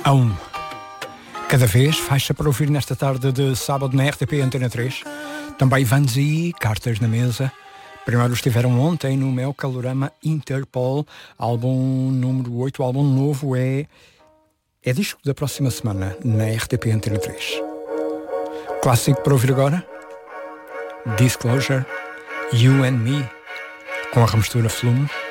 a 1. Cada vez, faixa para ouvir nesta tarde de sábado na RTP Antena 3. Também Vans e cartas na mesa. Primeiro estiveram ontem no meu Calorama Interpol, álbum número 8, o álbum novo é disco da próxima semana na RTP Antena 3. Clássico para ouvir agora, Disclosure, You and Me, com a remistura Flume.